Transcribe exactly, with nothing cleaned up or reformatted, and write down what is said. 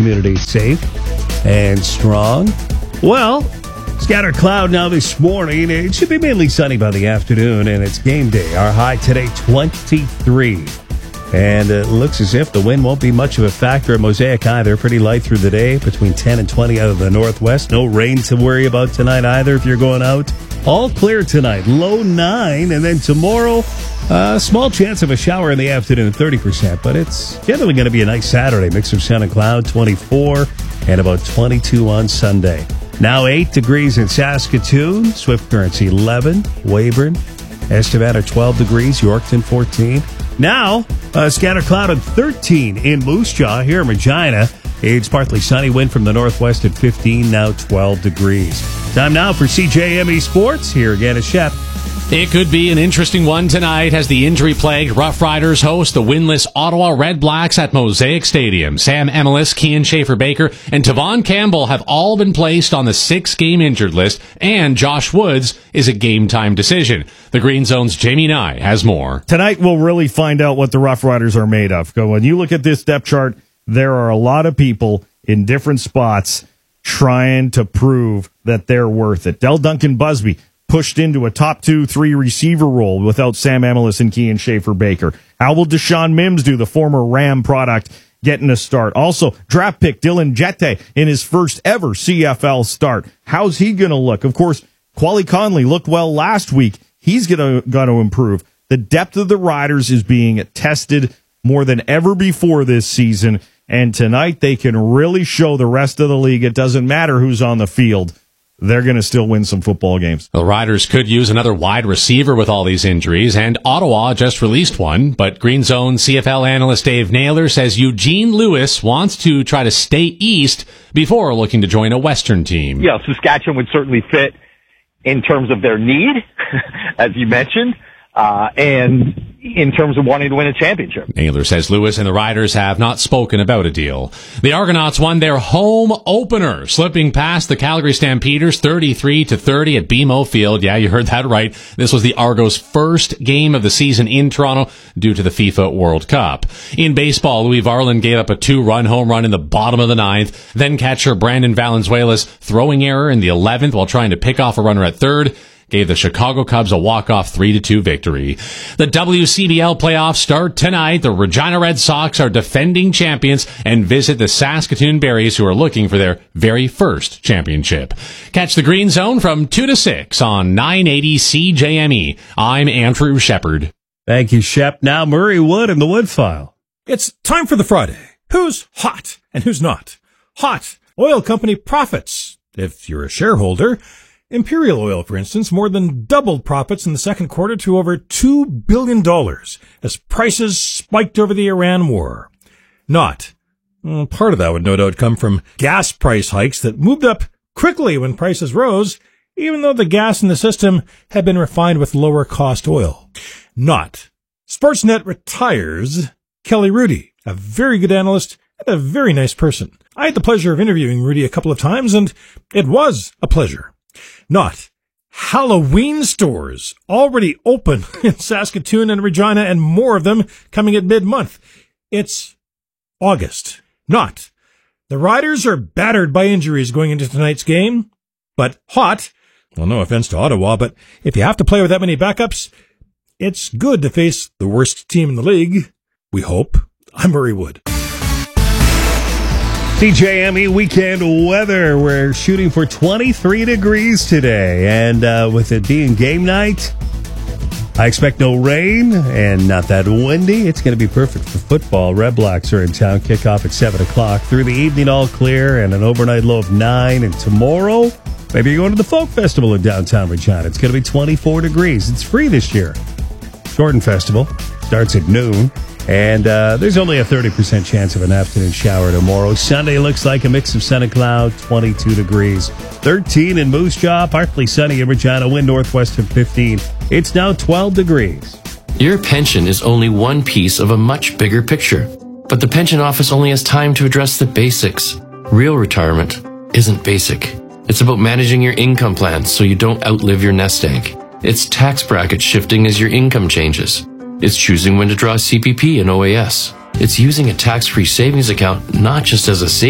community safe and strong. Well, scattered cloud now this morning. It should be mainly sunny by the afternoon, and it's game day. Our high today, twenty-three. And it looks as if the wind won't be much of a factor at Mosaic either. Pretty light through the day, between ten and twenty out of the northwest. No rain to worry about tonight either if you're going out. All clear tonight, low nine. And then tomorrow, a uh, small chance of a shower in the afternoon, thirty percent. But it's generally going to be a nice Saturday. Mix of sun and cloud, twenty-four, and about twenty-two on Sunday. Now eight degrees in Saskatoon, Swift Currents eleven, Weyburn, Estevan are twelve degrees, Yorkton fourteen. Now, uh, scattered cloud at thirteen in Moose Jaw here in Regina. It's partly sunny, wind from the northwest at fifteen, now twelve degrees. Time now for C J M E Sports. Here again is Shep. It could be an interesting one tonight as the injury-plagued Rough Riders host the winless Ottawa Red Blacks at Mosaic Stadium. Sam Emilus, Kian Schaefer-Baker, and Tavon Campbell have all been placed on the six-game injured list, and Josh Woods is a game-time decision. The Green Zone's Jamie Nye has more. Tonight we'll really find out what the Rough Riders are made of. When you look at this depth chart, there are a lot of people in different spots trying to prove that they're worth it. Del Duncan Busby pushed into a top two, three receiver role without Sam Emilus and Kian Schaefer-Baker. How will Deshaun Mims do, the former Ram product, getting a start? Also, draft pick Dylan Jette in his first ever C F L start. How's he going to look? Of course, Quali Conley looked well last week. He's going to got to improve. The depth of the Riders is being tested more than ever before this season, and tonight they can really show the rest of the league it doesn't matter who's on the field. They're going to still win some football games. The Riders could use another wide receiver with all these injuries, and Ottawa just released one. But Green Zone C F L analyst Dave Naylor says Eugene Lewis wants to try to stay east before looking to join a Western team. Yeah, Saskatchewan would certainly fit in terms of their need, as you mentioned, uh, and in terms of wanting to win a championship. Naylor says Lewis and the Riders have not spoken about a deal. The Argonauts won their home opener, slipping past the Calgary Stampeders thirty-three to thirty at B M O Field. Yeah, you heard that right. This was the Argos' first game of the season in Toronto due to the FIFA World Cup. In baseball, Louis Varland gave up a two-run home run in the bottom of the ninth. Then catcher Brandon Valenzuela's throwing error in the eleventh while trying to pick off a runner at third gave the Chicago Cubs a walk-off three to two victory. The W C B L playoffs start tonight. The Regina Red Sox are defending champions and visit the Saskatoon Berries, who are looking for their very first championship. Catch the Green Zone from two to six on nine eighty C J M E. I'm Andrew Shepard. Thank you, Shep. Now Murray Wood in the Wood File. It's time for the Friday. Who's hot and who's not? Hot. Oil company profits. If you're a shareholder, Imperial Oil, for instance, more than doubled profits in the second quarter to over two billion dollars as prices spiked over the Iran war. Not. Well, part of that would no doubt come from gas price hikes that moved up quickly when prices rose, even though the gas in the system had been refined with lower cost oil. Not. Sportsnet retires Kelly Rudy, a very good analyst and a very nice person. I had the pleasure of interviewing Rudy a couple of times, and it was a pleasure. Not. Halloween stores already open in Saskatoon and Regina, and more of them coming at mid-month. It's August. Not. The Riders are battered by injuries going into tonight's game, but hot. Well, no offense to Ottawa, but if you have to play with that many backups, it's good to face the worst team in the league. We hope. I'm Murray Wood. C J M E weekend weather. We're shooting for twenty-three degrees today. And uh, with it being game night, I expect no rain and not that windy. It's going to be perfect for football. Red Blacks are in town. Kickoff at seven o'clock. Through the evening, all clear and an overnight low of nine. And tomorrow, maybe you're going to the Folk Festival in downtown Regina. It's going to be twenty-four degrees. It's free this year. Jordan Festival starts at noon. And uh, there's only a thirty percent chance of an afternoon shower tomorrow. Sunday looks like a mix of sun and cloud, twenty-two degrees. thirteen in Moose Jaw, partly sunny in Regina, wind northwest of fifteen. It's now twelve degrees. Your pension is only one piece of a much bigger picture. But the pension office only has time to address the basics. Real retirement isn't basic. It's about managing your income plans so you don't outlive your nest egg. It's tax bracket shifting as your income changes. It's choosing when to draw C P P and O A S. It's using a tax-free savings account not just as a savings